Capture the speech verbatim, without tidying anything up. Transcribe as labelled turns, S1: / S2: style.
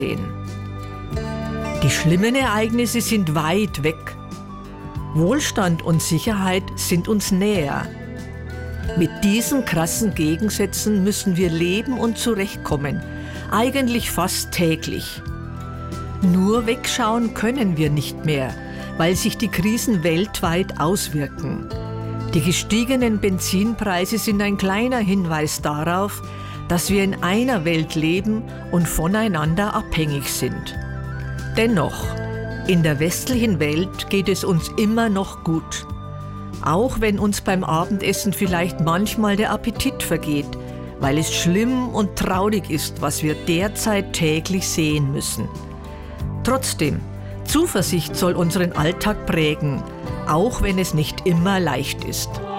S1: sehen. Die schlimmen Ereignisse sind weit weg. Wohlstand und Sicherheit sind uns näher. Mit diesen krassen Gegensätzen müssen wir leben und zurechtkommen, eigentlich fast täglich. Nur wegschauen können wir nicht mehr, weil sich die Krisen weltweit auswirken. Die gestiegenen Benzinpreise sind ein kleiner Hinweis darauf, dass wir in einer Welt leben und voneinander abhängig sind. Dennoch, in der westlichen Welt geht es uns immer noch gut. Auch wenn uns beim Abendessen vielleicht manchmal der Appetit vergeht, weil es schlimm und traurig ist, was wir derzeit täglich sehen müssen. Trotzdem, Zuversicht soll unseren Alltag prägen, auch wenn es nicht immer leicht ist.